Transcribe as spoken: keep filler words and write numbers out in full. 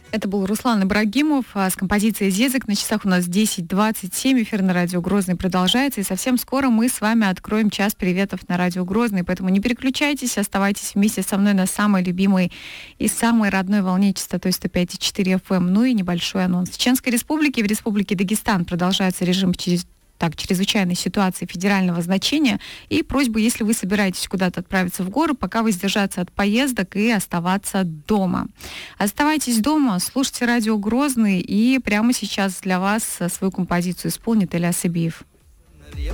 Это был Руслан Ибрагимов а, с композицией «Зезик». На часах у нас десять двадцать семь. Эфир на радио Грозный продолжается. И совсем скоро мы с вами откроем час приветов на радио Грозный. Поэтому не переключайтесь, оставайтесь вместе со мной на самой любимой и самой родной волне частотой сто пять и четыре эф эм. Ну и небольшой анонс. В Чеченской Республике, в Республике Дагестан продолжается режим через так, чрезвычайной ситуации федерального значения, и просьба, если вы собираетесь куда-то отправиться в горы, пока воздержаться от поездок и оставаться дома. Оставайтесь дома, слушайте радио Грозный, и прямо сейчас для вас свою композицию исполнит Илья Сабиев.